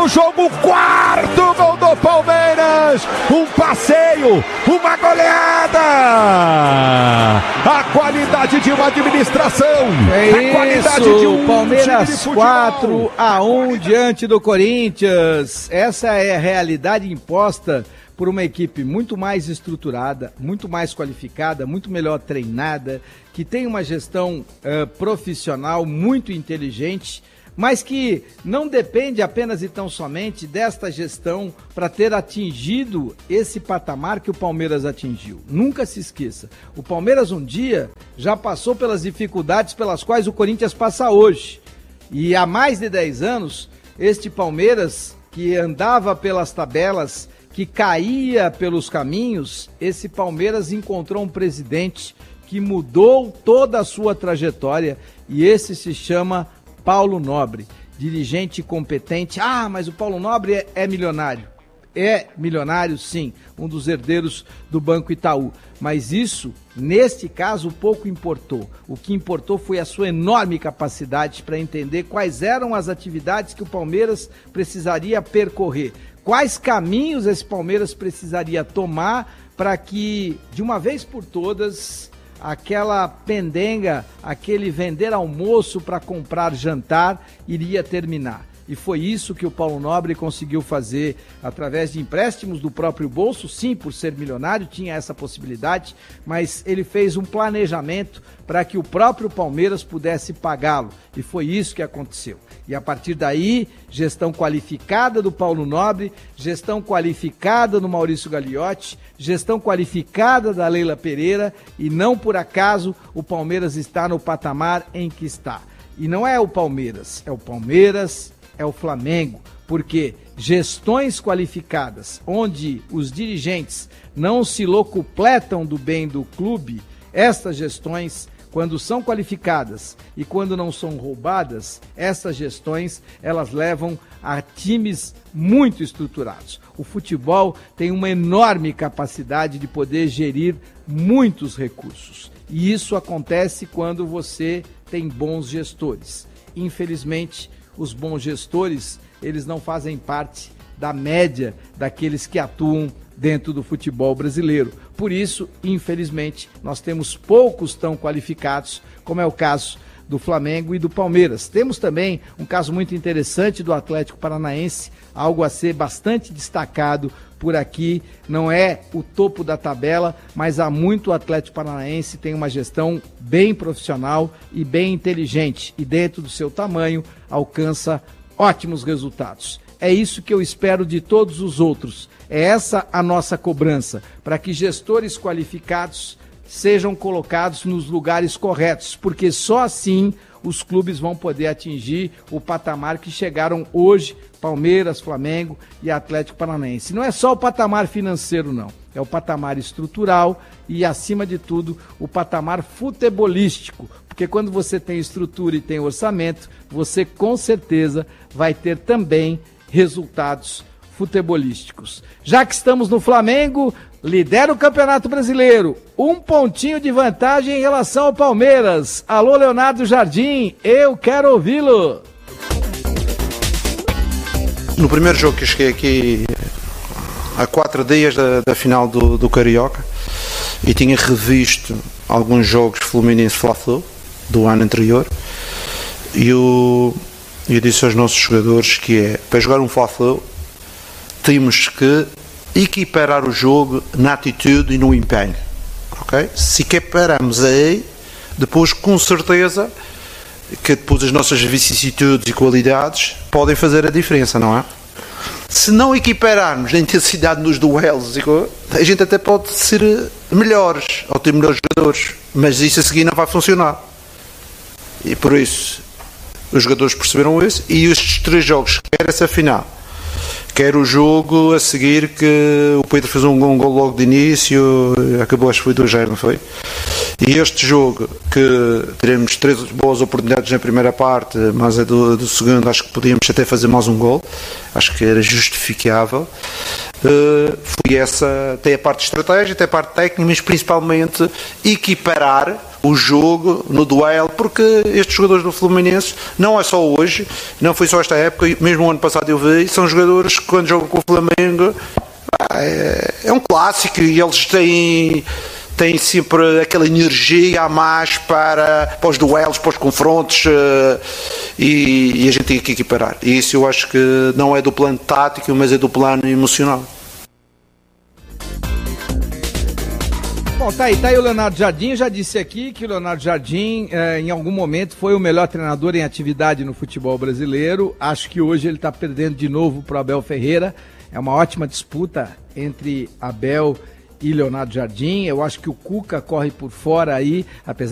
jogo, quarto gol do Palmeiras, um passeio, uma goleada, a qualidade de uma administração, a qualidade de um Palmeiras 4-1 diante do Corinthians. Essa é a realidade imposta por uma equipe muito mais estruturada, muito mais qualificada, muito melhor treinada, que tem uma gestão profissional muito inteligente, mas que não depende apenas e tão somente desta gestão para ter atingido esse patamar que o Palmeiras atingiu. Nunca se esqueça, o Palmeiras um dia já passou pelas dificuldades pelas quais o Corinthians passa hoje. E há mais de 10 anos, este Palmeiras que andava pelas tabelas, que caía pelos caminhos, esse Palmeiras encontrou um presidente que mudou toda a sua trajetória, e esse se chama Paulo Nobre, dirigente competente. Ah, mas o Paulo Nobre é milionário. É milionário, sim, um dos herdeiros do Banco Itaú. Mas isso, neste caso, pouco importou. O que importou foi a sua enorme capacidade para entender quais eram as atividades que o Palmeiras precisaria percorrer. Quais caminhos esse Palmeiras precisaria tomar para que, de uma vez por todas, aquela pendenga, aquele vender almoço para comprar jantar, iria terminar. E foi isso que o Paulo Nobre conseguiu fazer através de empréstimos do próprio bolso. Sim, por ser milionário, tinha essa possibilidade, mas ele fez um planejamento para que o próprio Palmeiras pudesse pagá-lo. E foi isso que aconteceu. E a partir daí, gestão qualificada do Paulo Nobre, gestão qualificada do Maurício Gagliotti, gestão qualificada da Leila Pereira, e não por acaso o Palmeiras está no patamar em que está. E não é o Palmeiras, é o Flamengo, porque gestões qualificadas, onde os dirigentes não se locupletam do bem do clube, estas gestões, quando são qualificadas e quando não são roubadas, essas gestões, elas levam a times muito estruturados. O futebol tem uma enorme capacidade de poder gerir muitos recursos. E isso acontece quando você tem bons gestores. Infelizmente, os bons gestores, eles não fazem parte da média daqueles que atuam dentro do futebol brasileiro. Por isso, infelizmente, nós temos poucos tão qualificados, como é o caso do Flamengo e do Palmeiras. Temos também um caso muito interessante do Atlético Paranaense, algo a ser bastante destacado por aqui. Não é o topo da tabela, mas há muito o Atlético Paranaense tem uma gestão bem profissional e bem inteligente, e dentro do seu tamanho alcança ótimos resultados. É isso que eu espero de todos os outros. É essa a nossa cobrança, para que gestores qualificados sejam colocados nos lugares corretos, porque só assim os clubes vão poder atingir o patamar que chegaram hoje, Palmeiras, Flamengo e Atlético Paranaense. Não é só o patamar financeiro, não. É o patamar estrutural e, acima de tudo, o patamar futebolístico. Porque quando você tem estrutura e tem orçamento, você com certeza vai ter também resultados futebolísticos. Já que estamos no Flamengo, lidera o Campeonato Brasileiro, um pontinho de vantagem em relação ao Palmeiras. Alô, Leonardo Jardim, eu quero ouvi-lo. No primeiro jogo que eu cheguei aqui, há 4 dias da final do Carioca, e tinha revisto alguns jogos Fluminense Fla-Flu do ano anterior, e eu disse aos nossos jogadores que para jogar um Fla-Flu temos que equiparar o jogo na atitude e no empenho, ok? Se equiparamos aí, depois com certeza que depois as nossas vicissitudes e qualidades podem fazer a diferença, não é? Se não equipararmos a intensidade nos duelos, a gente até pode ser melhores, ou ter melhores jogadores, mas isso a seguir não vai funcionar. E por isso os jogadores perceberam isso, e estes 3 jogos, quer essa final, quer o jogo a seguir, que o Pedro fez um gol logo de início, acabou, acho que foi 2-0, não foi? E este jogo, que teremos 3 boas oportunidades na primeira parte, mas a do segundo acho que podíamos até fazer mais um gol, acho que era justificável. Foi essa, tem a parte de estratégia, tem a parte técnica, mas principalmente equiparar o jogo no duelo, porque estes jogadores do Fluminense, não é só hoje, não foi só esta época, mesmo o ano passado eu vi, são jogadores que quando jogam com o Flamengo é um clássico e eles têm sempre aquela energia a mais para os duelos, para os confrontos, e a gente tem que equiparar. E isso eu acho que não é do plano tático, mas é do plano emocional. Bom, tá aí o Leonardo Jardim. Eu já disse aqui que o Leonardo Jardim em algum momento foi o melhor treinador em atividade no futebol brasileiro. Acho que hoje ele está perdendo de novo para o Abel Ferreira. É uma ótima disputa entre Abel e Leonardo Jardim. Eu acho que o Cuca corre por fora aí, apesar